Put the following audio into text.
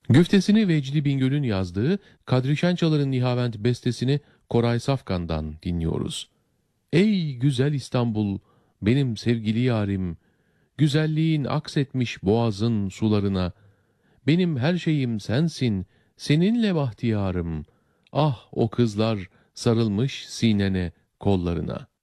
Güftesini Vecdi Bingöl'ün yazdığı Kadri Şençalar'ın Nihavent bestesini Koray Safkan'dan dinliyoruz. Ey güzel İstanbul, benim sevgili yarim, güzelliğin aksetmiş boğazın sularına, benim her şeyim sensin, seninle bahtiyarım. Ah o kızlar sarılmış sinene, kollarına.